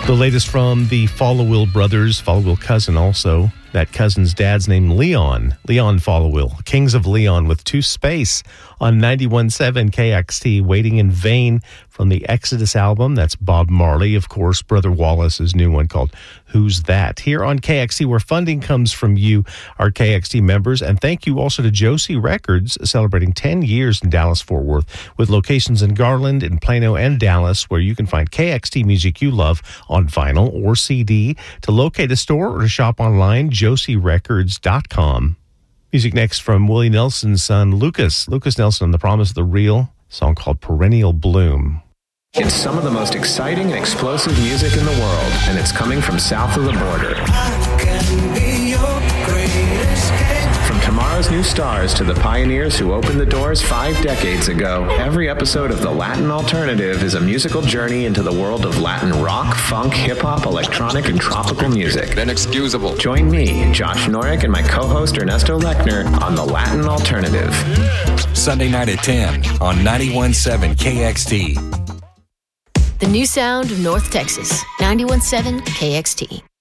The latest from the Followill brothers, Followill cousin also. That cousin's dad's name Leon Followill, Kings of Leon with 2 space on 91.7 KXT, Waiting in Vain from the Exodus album. That's Bob Marley, of course, Brother Wallace's new one called Who's That? Here on KXT, where funding comes from you, our KXT members. And thank you also to Josie Records, celebrating 10 years in Dallas-Fort Worth, with locations in Garland, in Plano, and Dallas, where you can find KXT music you love on vinyl or CD. To locate a store or to shop online, josierecords.com. Music next from Willie Nelson's son, Lucas Nelson, on The Promise of the Real, a song called Perennial Bloom. It's some of the most exciting and explosive music in the world, and it's coming from south of the border. From tomorrow's new stars to the pioneers who opened the doors 5 decades ago, every episode of The Latin Alternative is a musical journey into the world of Latin rock, funk, hip-hop, electronic, and tropical music. Inexcusable. Join me, Josh Norick, and my co-host Ernesto Lechner on The Latin Alternative. Sunday night at 10 on 91.7 KXT. The new sound of North Texas, 91.7 KXT.